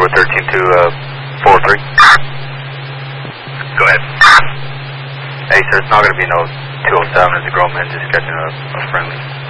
with 13243. Go ahead. Hey, sir, it's not going to be no 207. It's a grown man just catching a friendly.